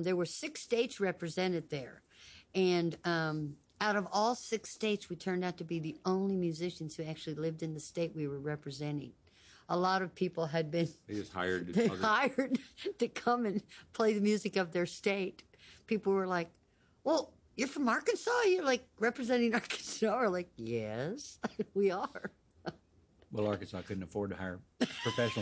there were 6 states represented there. And out of all 6 states, we turned out to be the only musicians who actually lived in the state we were representing. A lot of people had been hired to come and play the music of their state. People were like, well, you're from Arkansas? You're like representing Arkansas? We're like, yes, we are. Well, Arkansas couldn't afford to hire professional